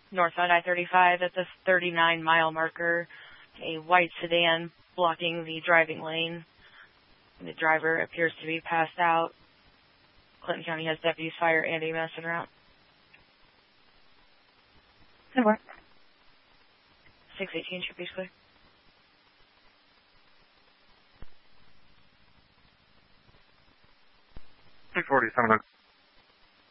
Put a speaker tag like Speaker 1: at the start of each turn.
Speaker 1: northbound I-35 at the 39-mile marker. A white sedan blocking the driving lane. The driver appears to be passed out. Clinton County has deputies, fire, and EMS en route.
Speaker 2: Good work.
Speaker 1: 618 should be clear.
Speaker 3: 647.